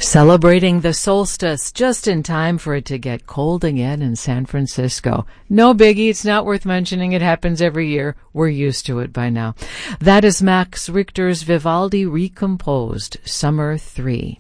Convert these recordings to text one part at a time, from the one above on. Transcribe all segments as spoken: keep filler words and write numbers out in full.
Celebrating the solstice just in time for it to get cold again in San Francisco. No biggie, it's not worth mentioning. It happens every year. We're used to it by now. That is Max Richter's Vivaldi Recomposed, Summer three.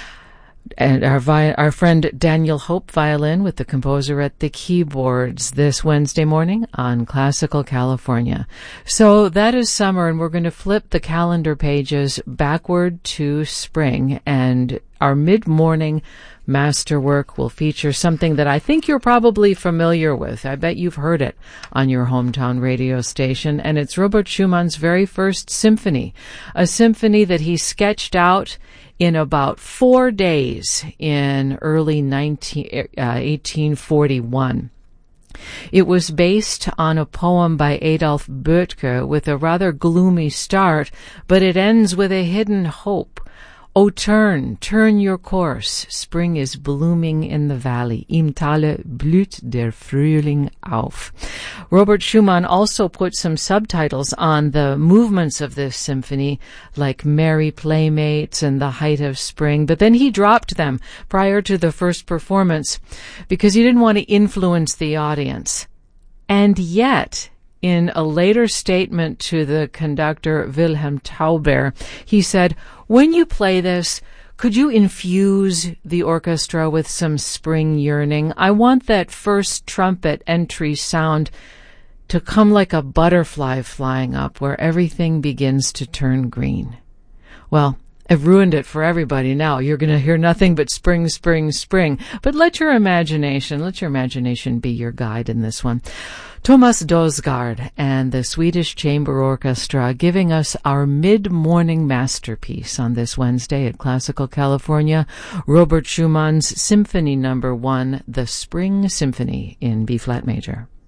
And our vi- our friend Daniel Hope violin with the composer at the keyboards this Wednesday morning on Classical California. So that is summer, and we're going to flip the calendar pages backward to spring, and our mid-morning masterwork will feature something that I think you're probably familiar with. I bet you've heard it on your hometown radio station, and it's Robert Schumann's very first symphony, a symphony that he sketched out in about four days in early eighteen forty-one. It was based on a poem by Adolf Böttger with a rather gloomy start, but it ends with a hidden hope. O turn, turn your course, spring is blooming in the valley. Im Tale blüht der Frühling auf. Robert Schumann also put some subtitles on the movements of this symphony, like Merry Playmates and The Height of Spring, but then he dropped them prior to the first performance because he didn't want to influence the audience. And yet, in a later statement to the conductor Wilhelm Tauber, he said, "When you play this, could you infuse the orchestra with some spring yearning? I want that first trumpet entry sound to come like a butterfly flying up where everything begins to turn green." Well, I've ruined it for everybody now. You're going to hear nothing but spring, spring, spring. But let your imagination, let your imagination be your guide in this one. Thomas Dosgaard and the Swedish Chamber Orchestra giving us our mid-morning masterpiece on this Wednesday at Classical California, Robert Schumann's Symphony Number One, the Spring Symphony in B-flat major.